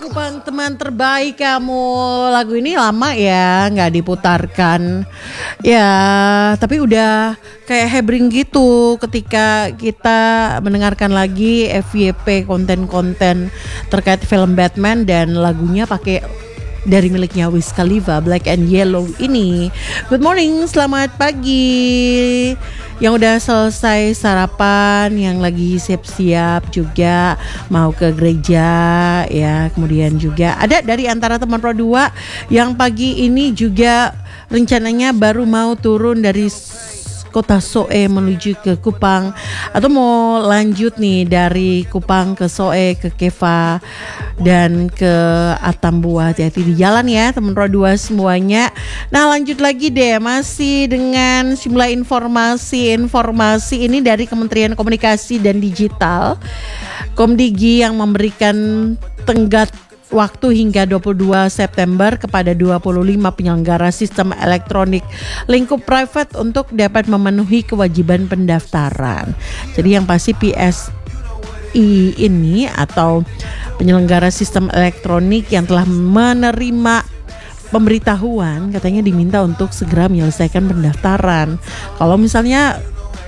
Kupang teman terbaik kamu. Lagu ini lama ya nggak diputarkan. Ya tapi udah kayak hebring gitu ketika kita mendengarkan lagi FYP konten-konten terkait film Batman dan lagunya pakai dari miliknya Wiz Khalifa, Black and Yellow ini. Good morning, selamat pagi. Yang udah selesai sarapan, yang lagi siap-siap juga mau ke gereja ya. Kemudian juga ada dari antara teman Pro 2 yang pagi ini juga rencananya baru mau turun dari kota Soe menuju ke Kupang, atau mau lanjut nih dari Kupang ke Soe, ke Keva dan ke Atambua. Hati-hati di jalan ya teman Pro 2 semuanya. Nah lanjut lagi deh, masih dengan sejumlah informasi ini dari Kementerian Komunikasi dan Digital, Komdigi yang memberikan tenggat waktu hingga 22 September kepada 25 penyelenggara sistem elektronik lingkup private untuk dapat memenuhi kewajiban pendaftaran. Jadi yang pasti PSI ini atau penyelenggara sistem elektronik yang telah menerima pemberitahuan katanya diminta untuk segera menyelesaikan pendaftaran. Kalau misalnya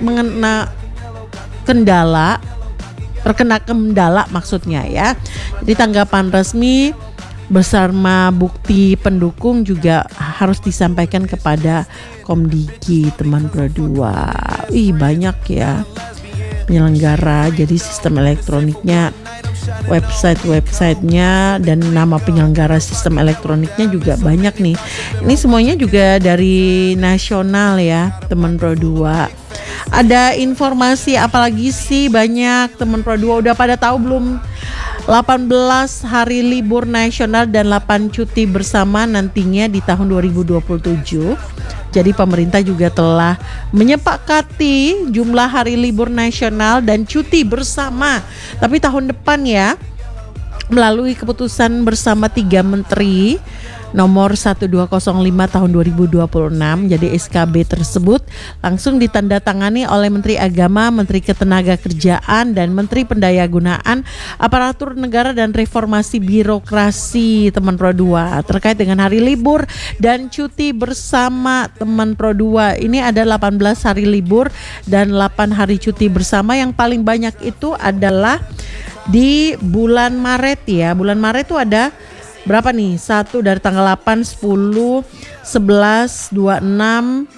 terkena kendala maksudnya ya. Jadi tanggapan resmi bersama bukti pendukung juga harus disampaikan kepada Komdigi teman Pro 2. Banyak ya penyelenggara, jadi sistem elektroniknya, websitenya dan nama penyelenggara sistem elektroniknya juga banyak nih. Ini semuanya juga dari nasional ya teman Pro 2. Ada informasi apalagi sih, banyak teman Pro 2 udah pada tahu belum? 18 hari libur nasional dan 8 cuti bersama nantinya di tahun 2027. Jadi pemerintah juga telah menyepakati jumlah hari libur nasional dan cuti bersama. Tapi tahun depan ya, melalui keputusan bersama 3 menteri nomor 1205 tahun 2026. Jadi SKB tersebut langsung ditandatangani oleh Menteri Agama, Menteri Ketenagakerjaan dan Menteri Pendayagunaan Aparatur Negara dan Reformasi Birokrasi teman Pro 2 terkait dengan hari libur dan cuti bersama teman Pro 2. Ini ada 18 hari libur dan 8 hari cuti bersama. Yang paling banyak itu adalah di bulan Maret ya. Bulan Maret itu ada berapa nih? 1 dari tanggal 8, 10, 11, 26,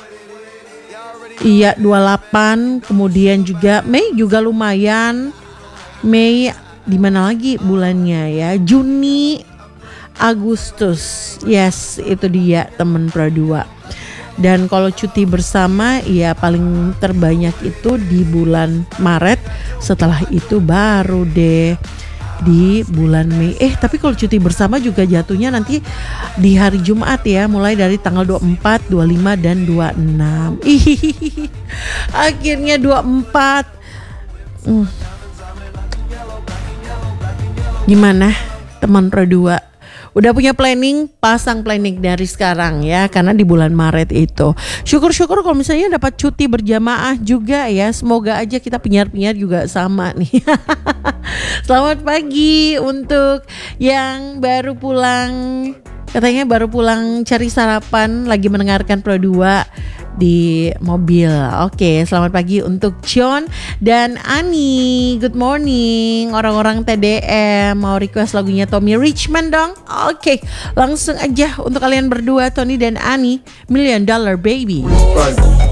28, kemudian juga Mei juga lumayan. Mei di mana lagi bulannya ya? Juni, Agustus. Yes, itu dia teman Pro 2. Dan kalau cuti bersama ya paling terbanyak itu di bulan Maret. Setelah itu baru deh di bulan Mei. Tapi kalau cuti bersama juga jatuhnya nanti di hari Jumat ya, mulai dari tanggal 24, 25 dan 26. Akhirnya 24. Gimana teman Pro 2? Udah punya planning? Pasang planning dari sekarang ya, karena di bulan Maret itu. Syukur-syukur kalau misalnya dapat cuti berjamaah juga ya. Semoga aja kita penyiar-penyiar juga sama nih. Selamat pagi untuk yang baru pulang. Katanya baru pulang cari sarapan, lagi mendengarkan Pro 2 di mobil. Oke, selamat pagi untuk John dan Ani. Good morning orang-orang TDM. Mau request lagunya Tommy Richman dong? Oke, langsung aja untuk kalian berdua, Tony dan Ani, $1 Million Baby.